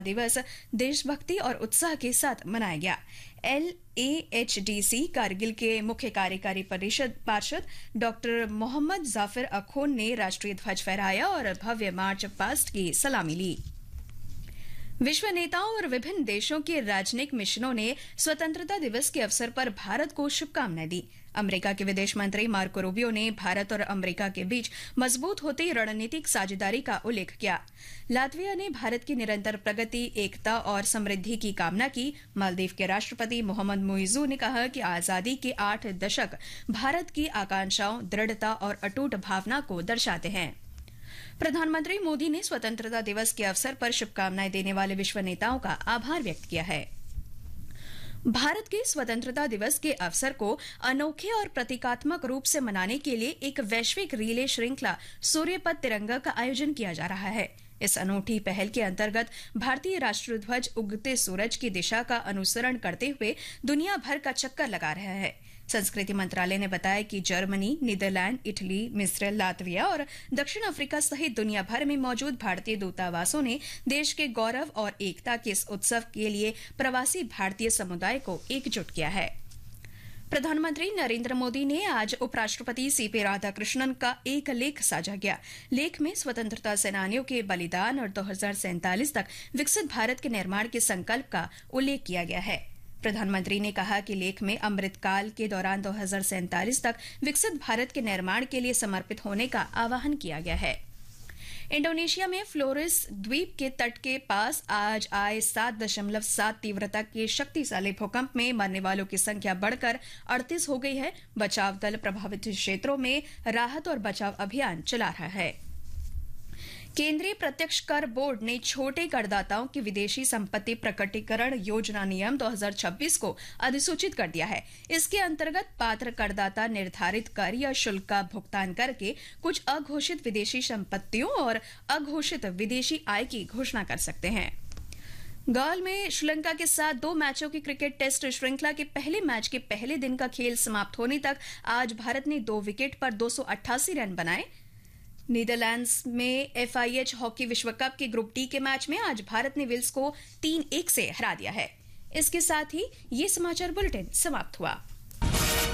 दिवस देशभक्ति और उत्साह के साथ मनाया गया। LAHDC कारगिल के मुख्य कार्यकारी पार्षद डॉक्टर मोहम्मद जाफिर अखोन ने राष्ट्रीय ध्वज फहराया और भव्य मार्च पास्ट की सलामी ली। विश्व नेताओं और विभिन्न देशों के राजनयिक मिशनों ने स्वतंत्रता दिवस के अवसर पर भारत को शुभकामनाएं दी। अमेरिका के विदेश मंत्री मार्को रूबियो ने भारत और अमेरिका के बीच मजबूत होती रणनीतिक साझेदारी का उल्लेख किया। लातविया ने भारत की निरंतर प्रगति, एकता और समृद्धि की कामना की। मालदीव के राष्ट्रपति मोहम्मद मुइज़ू ने कहा कि आजादी के 8 दशक भारत की आकांक्षाओं, दृढ़ता और अटूट भावना को दर्शाते हैं। प्रधानमंत्री मोदी ने स्वतंत्रता दिवस के अवसर पर शुभकामनाएं देने वाले विश्व नेताओं का आभार व्यक्त किया है। भारत के स्वतंत्रता दिवस के अवसर को अनोखे और प्रतीकात्मक रूप से मनाने के लिए एक वैश्विक रिले श्रृंखला सूर्यपथ तिरंगा का आयोजन किया जा रहा है। इस अनूठी पहल के अंतर्गत भारतीय राष्ट्रीय ध्वज उगते सूरज की दिशा का अनुसरण करते हुए दुनिया भर का चक्कर लगा रहा है। संस्कृति मंत्रालय ने बताया कि जर्मनी, नीदरलैंड, इटली, मिस्र, लातविया और दक्षिण अफ्रीका सहित दुनिया भर में मौजूद भारतीय दूतावासों ने देश के गौरव और एकता के इस उत्सव के लिए प्रवासी भारतीय समुदाय को एकजुट किया है। प्रधानमंत्री नरेंद्र मोदी ने आज उपराष्ट्रपति CP राधाकृष्णन का एक लेख साझा किया। लेख में स्वतंत्रता सेनानियों के बलिदान और 2047 तक विकसित भारत के निर्माण के संकल्प का उल्लेख किया गया है। प्रधानमंत्री ने कहा कि लेख में अमृतकाल के दौरान 2047 तक विकसित भारत के निर्माण के लिए समर्पित होने का आह्वान किया गया है। इंडोनेशिया में फ्लोरेस द्वीप के तट के पास आज आए 7.7 तीव्रता के शक्तिशाली भूकंप में मरने वालों की संख्या बढ़कर 38 हो गई है। बचाव दल प्रभावित क्षेत्रों में राहत और बचाव अभियान चला रहा है। केंद्रीय प्रत्यक्ष कर बोर्ड ने छोटे करदाताओं की विदेशी संपत्ति प्रकटीकरण योजना नियम 2026 को अधिसूचित कर दिया है। इसके अंतर्गत पात्र करदाता निर्धारित कर या शुल्क का भुगतान करके कुछ अघोषित विदेशी संपत्तियों और अघोषित विदेशी आय की घोषणा कर सकते हैं। गाल में श्रीलंका के साथ 2 मैचों की क्रिकेट टेस्ट श्रृंखला के पहले मैच के पहले दिन का खेल समाप्त होने तक आज भारत ने 2 विकेट पर 288 रन बनाए। नीदरलैंड्स में FIH हॉकी विश्व कप के ग्रुप D के मैच में आज भारत ने वेल्स को 3-1 से हरा दिया है। इसके साथ ही ये समाचार बुलेटिन समाप्त हुआ।